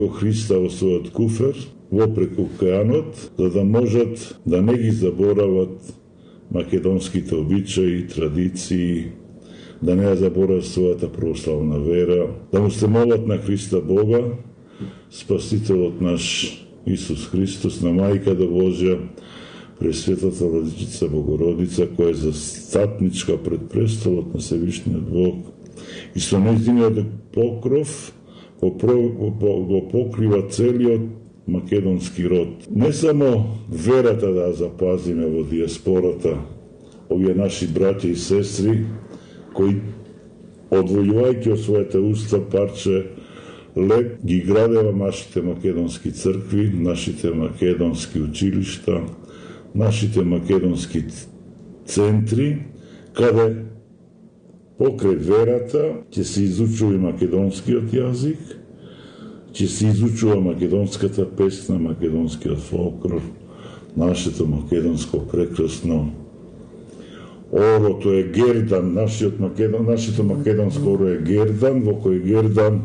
Христа во својот куфер, во преку океанот, за да можат да не ги заборават македонските обичаи, традиции, да не ја заборават својата православна вера, да му се молат на Христа Бога, Спасителот наш Исус Христос, на Мајката Божја, Пресветата Владичица Богородица, која е застапничка пред престолот на Севишниот Бог, и со нејзиниот покров го покрива целиот македонски род. Не само верата да ја запазиме во диаспората, овие наши браќа и сестри, кои, одвојувајќи од својата уста парче леп, ги градева нашите македонски цркви, нашите македонски училишта, нашите македонски центри, каде покрај верата ќе се изучува и македонскиот јазик, ќе се изучува македонската песна, македонскиот фолклор, нашето македонско прекрасно орото е гердан, нашето македонско оро е гердан, во кој гердан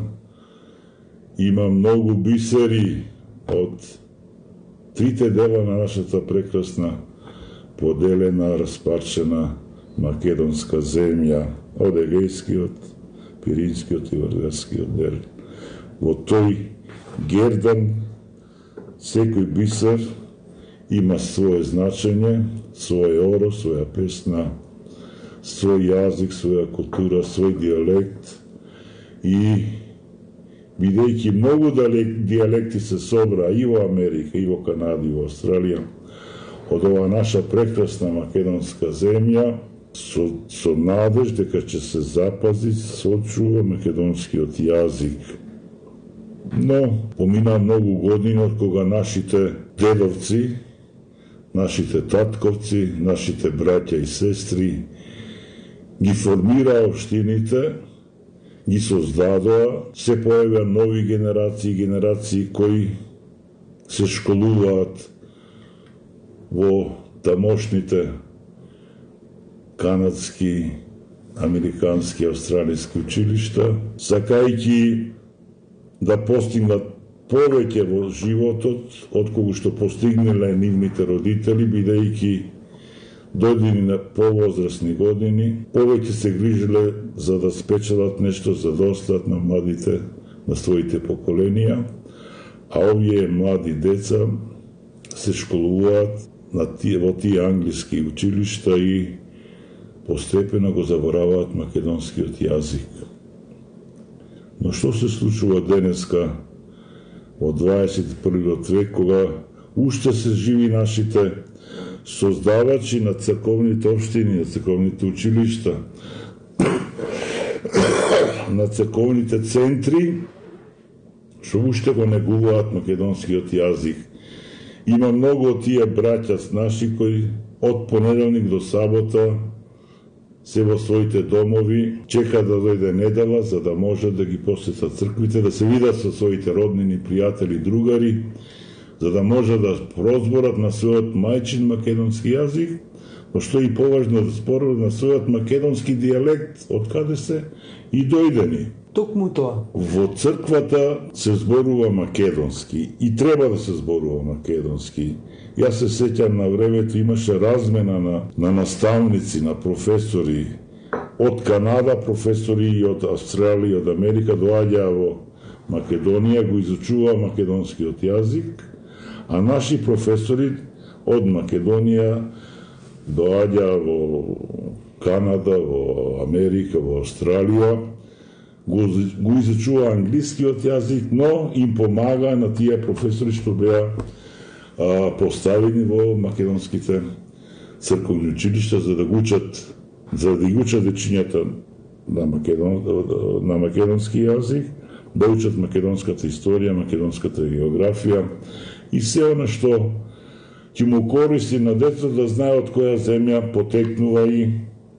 има многу бисери од трите дела на нашата прекрасна, поделена, распарчена македонска земја, од Егејскиот, Пиринскиот и Вардарскиот дел. Во тој гердан секој бисер има свое значење, своје оро, своја песна, свој јазик, своја култура, свој дијалект, и бидејќи многу дијалекти се собра и во Америка, и во Канада, и во Австралија, од ова наша прекрасна македонска земја, со надеж дека ќе се запази, сочува македонскиот јазик. Но помина многу години од кога нашите дедовци, нашите татковци, нашите браќа и сестри ги формираа општините, ги создадоа, се појавија нови генерации кои се школуваат во тамошните канадски, американски, австралиски училишта, сакајќи да постигнат повеќе во животот од кога што постигнале нивните родители, бидејќи дојдени на повозрасни години, повеќе се грижеле за да спечелат нешто, за да остат на младите, на своите поколенија, а овие млади деца се школуваат во тие англиски училишта и постепено го забораваат македонскиот јазик. Но што се случува денеска во 21. век, кога уште се живи нашите создавачи на црковните општини, на црковните училишта, на црковните центри, што уште го негуваат македонскиот јазик. Има многу од тие браќа наши кои од понеделник до сабота се во своите домови, чека да дојде недела за да можат да ги посетат црквите, да се видат со своите роднини, пријатели, другари, за да може да прозборат на својот мајчин македонски јазик, но што и поважно да зборуват на својот македонски дијалект, од каде се и дојдени. Токму тоа. Во црквата се зборува македонски и треба да се зборува македонски. Јас се сеќам на времето имаше размена на наставници, на професори од Канада, професори и од Австралија, од Америка, доаѓаа во Македонија, го изучуваа македонскиот јазик, а наши професори од Македонија доаѓаа во Канада, во Америка, во Австралија, го изучува англискиот јазик, но им помага на тие професори што беа поставени во македонските црковни училишта за да ги учат дечињата на македонски јазик, да учат македонската историја, македонската географија и се она што ќе му користи на децата да знае од која земја потекнува и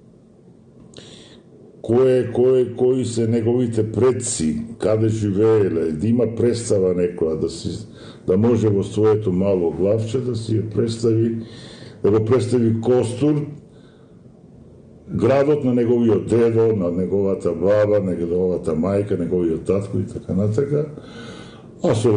кои се неговите предци, каде живееле, да има представа некоја, да може во своето мало главче да си ја представи, да го представи Костур, градот на неговиот дедо, на неговата баба, неговата мајка, неговиот татко и така натака, а со